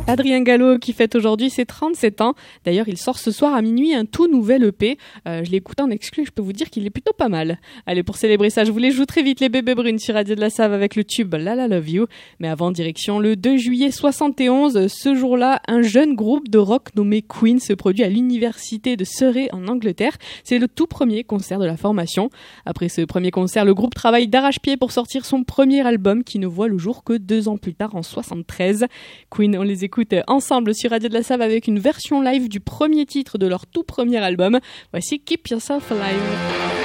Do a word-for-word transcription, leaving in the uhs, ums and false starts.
Adrien Gallo qui fête aujourd'hui ses trente-sept ans. D'ailleurs, il sort ce soir à minuit un tout nouvel E P. Euh, je l'ai écouté en exclu, je peux vous dire qu'il est plutôt pas mal. Allez, pour célébrer ça, je vous les joue très vite les bébés brunes sur Radio de la Save avec le tube La La Love You. Mais avant, direction le deux juillet soixante et onze. Ce jour-là, un jeune groupe de rock nommé Queen se produit à l'université de Surrey en Angleterre. C'est le tout premier concert de la formation. Après ce premier concert, le groupe travaille d'arrache-pied pour sortir son premier album qui ne voit le jour que deux ans plus tard en soixante-treize. Queen, on les écoute ensemble sur Radio de la Save avec une version live du premier titre de leur tout premier album. Voici Keep Yourself Alive.